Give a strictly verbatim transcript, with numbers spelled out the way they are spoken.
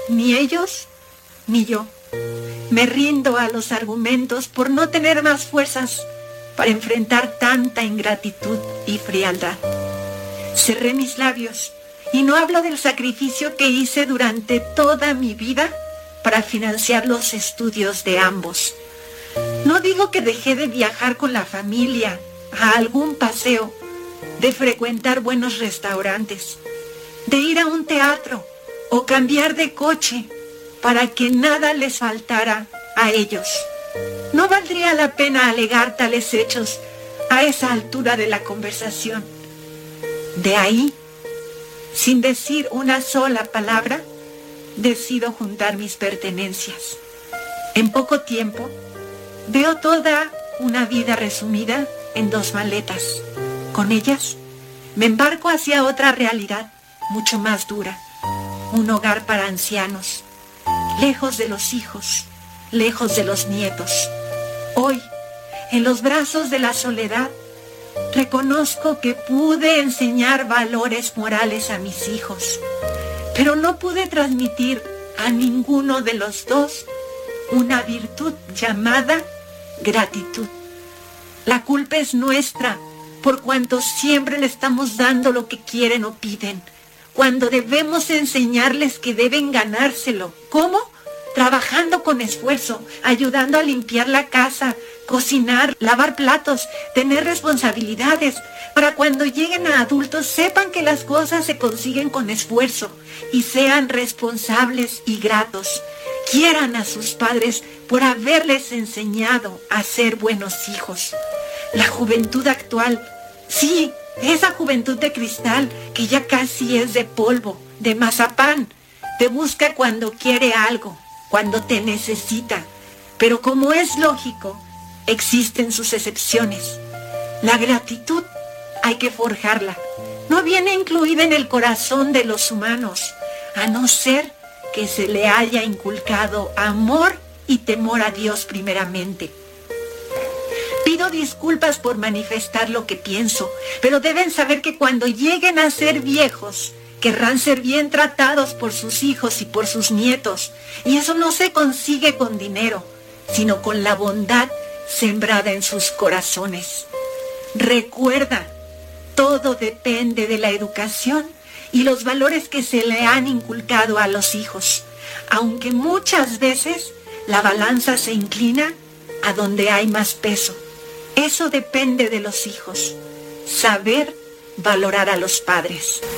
Ni ellos, ni yo. Me rindo a los argumentos por no tener más fuerzas para enfrentar tanta ingratitud y frialdad. Cerré mis labios y no hablo del sacrificio que hice durante toda mi vida para financiar los estudios de ambos. No digo que dejé de viajar con la familia a algún paseo, de frecuentar buenos restaurantes, de ir a un teatro o cambiar de coche para que nada les faltara a ellos. No valdría la pena alegar tales hechos a esa altura de la conversación. De ahí, sin decir una sola palabra, decido juntar mis pertenencias. En poco tiempo, veo toda una vida resumida en dos maletas. Con ellas, me embarco hacia otra realidad mucho más dura. Un hogar para ancianos, lejos de los hijos, lejos de los nietos. Hoy, en los brazos de la soledad, reconozco que pude enseñar valores morales a mis hijos, pero no pude transmitir a ninguno de los dos una virtud llamada gratitud. La culpa es nuestra, por cuanto siempre le estamos dando lo que quieren o piden, cuando debemos enseñarles que deben ganárselo. ¿Cómo? Trabajando con esfuerzo, ayudando a limpiar la casa, cocinar, lavar platos, tener responsabilidades, para cuando lleguen a adultos sepan que las cosas se consiguen con esfuerzo y sean responsables y gratos. Quieran a sus padres por haberles enseñado a ser buenos hijos. La juventud actual, sí, esa juventud de cristal que ya casi es de polvo, de mazapán, te busca cuando quiere algo, cuando te necesita. Pero como es lógico, existen sus excepciones. La gratitud hay que forjarla. No viene incluida en el corazón de los humanos, a no ser que se le haya inculcado amor y temor a Dios primeramente. Pido disculpas por manifestar lo que pienso, pero deben saber que cuando lleguen a ser viejos, querrán ser bien tratados por sus hijos y por sus nietos. Y eso no se consigue con dinero, sino con la bondad sembrada en sus corazones. Recuerda, todo depende de la educación y los valores que se le han inculcado a los hijos, aunque muchas veces la balanza se inclina a donde hay más peso. Eso depende de los hijos, saber valorar a los padres.